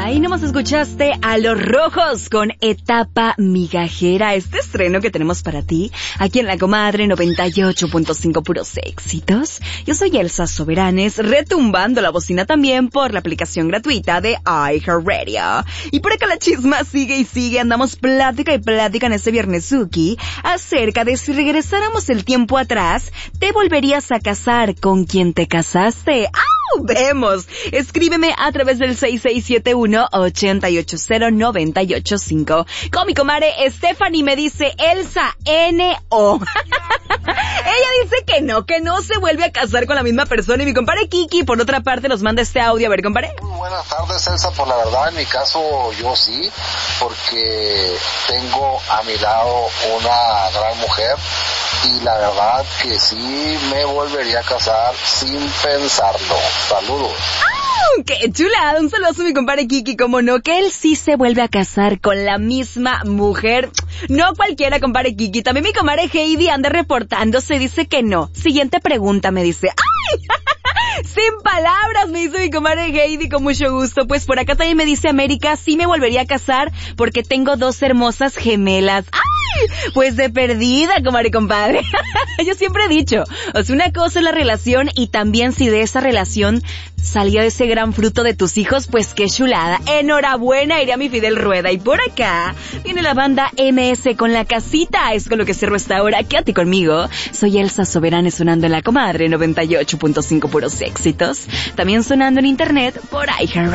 Ahí nomás escuchaste a Los Rojos con Etapa Migajera, este estreno que tenemos para ti aquí en La Comadre 98.5 puros éxitos. Yo soy Elsa Soberanes, retumbando la bocina también por la aplicación gratuita de iHeartRadio. Y por acá la chisma sigue y sigue, andamos plática y plática en este viernesuki acerca de si regresáramos el tiempo atrás, ¿te volverías a casar con quien te casaste? ¡Ah! Vemos. Escríbeme a través del 6671-880-985. Con mi comadre Stephanie me dice Elsa N.O. Ella dice que no se vuelve a casar con la misma persona. Y mi compadre Kiki, por otra parte, nos manda este audio. A ver, compadre. Muy buenas tardes, Elsa. Por la verdad, en mi caso, yo sí, porque tengo a mi lado una gran mujer y la verdad que sí me volvería a casar sin pensarlo. Saludos. ¡Oh, qué chulada! Un saludo a mi compadre Kiki, como no, que él sí se vuelve a casar con la misma mujer. No cualquiera, compadre Kiki. También mi comadre Heidi anda reportándose, dice que no. Siguiente pregunta, me dice. ¡Ay! Sin palabras, me dice mi comadre Heidi, con mucho gusto. Pues por acá también me dice América, sí me volvería a casar porque tengo 2 hermosas gemelas. ¡Ay! Pues de perdida, comadre y compadre. Yo siempre he dicho, o sea, una cosa es la relación y también si de esa relación salió ese gran fruto de tus hijos, pues qué chulada. Enhorabuena, iría mi Fidel Rueda. Y por acá viene la banda MS con La Casita. Es con lo que cierro esta hora. Quédate conmigo. Soy Elsa Soberane sonando en La Comadre 98.5 puros éxitos. También sonando en internet por iHeartRadio.